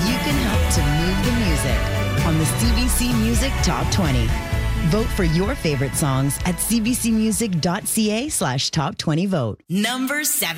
you can help to move the music on the CBC Music Top 20. Vote for your favorite songs at cbcmusic.ca/top20vote. Number 7.